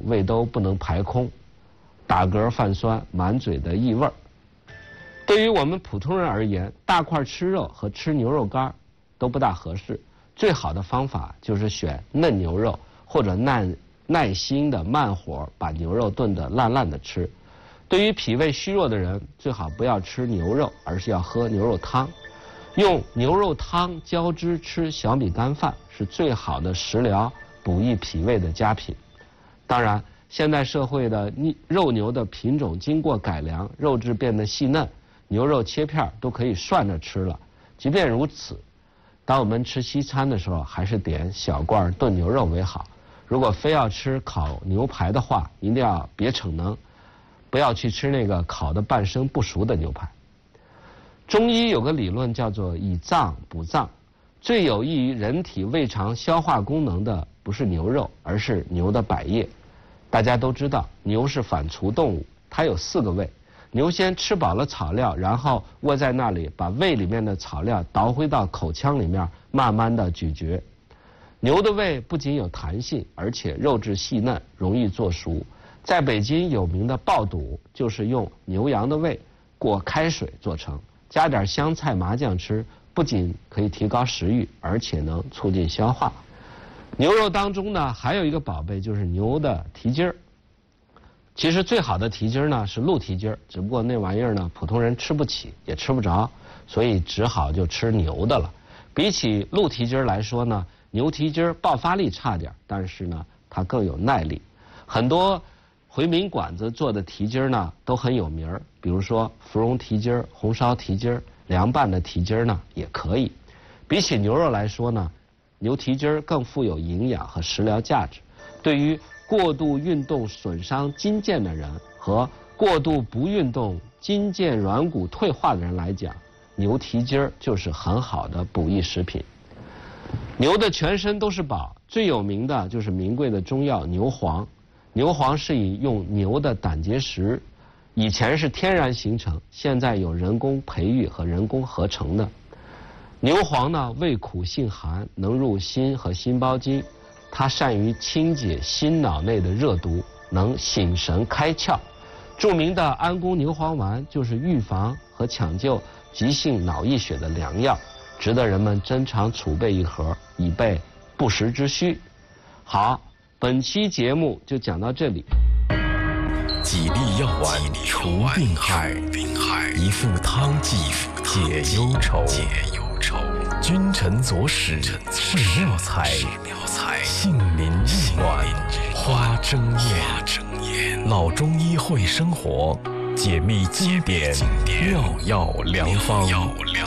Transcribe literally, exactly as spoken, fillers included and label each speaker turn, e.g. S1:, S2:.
S1: 胃都不能排空，打嗝泛酸，满嘴的异味儿。对于我们普通人而言，大块吃肉和吃牛肉干都不大合适。最好的方法就是选嫩牛肉，或者耐耐心的慢火把牛肉炖得烂烂的吃。对于脾胃虚弱的人，最好不要吃牛肉，而是要喝牛肉汤。用牛肉汤浇汁吃小米干饭是最好的食疗补益脾胃的佳品。当然，现代社会的肉牛的品种经过改良，肉质变得细嫩，牛肉切片都可以涮着吃了。即便如此，当我们吃西餐的时候，还是点小罐炖牛肉为好。如果非要吃烤牛排的话，一定要别逞能，不要去吃那个烤得半生不熟的牛排。中医有个理论叫做以脏补脏，最有益于人体胃肠消化功能的不是牛肉，而是牛的百叶。大家都知道，牛是反刍动物，它有四个胃。牛先吃饱了草料，然后窝在那里，把胃里面的草料倒回到口腔里面，慢慢的咀嚼。牛的胃不仅有弹性，而且肉质细嫩，容易做熟。在北京有名的爆肚就是用牛羊的胃过开水做成，加点香菜麻酱吃，不仅可以提高食欲，而且能促进消化。牛肉当中呢，还有一个宝贝就是牛的蹄筋儿。其实最好的蹄筋呢是鹿蹄筋，只不过那玩意儿呢普通人吃不起也吃不着，所以只好就吃牛的了。比起鹿蹄筋来说呢，牛蹄筋爆发力差点，但是呢它更有耐力。很多回民馆子做的蹄筋呢都很有名儿，比如说芙蓉蹄筋、红烧蹄筋、凉拌的蹄筋呢也可以。比起牛肉来说呢，牛蹄筋更富有营养和食疗价值。对于过度运动损伤筋腱的人和过度不运动筋腱软骨退化的人来讲，牛蹄筋就是很好的补益食品。牛的全身都是宝，最有名的就是名贵的中药牛黄。牛黄是以用牛的胆结石，以前是天然形成，现在有人工培育和人工合成的。牛黄呢，味苦性寒，能入心和心包经，它善于清解心脑内的热毒，能醒神开窍。著名的安宫牛黄丸就是预防和抢救急性脑溢血的良药，值得人们珍藏储备一盒，以备不时之需。好，本期节目就讲到这里。
S2: 几粒药丸除病害，一副汤剂解忧愁。君臣佐使是妙才，杏林玉暖花争艳。老中医会生活，解密经典妙药良方。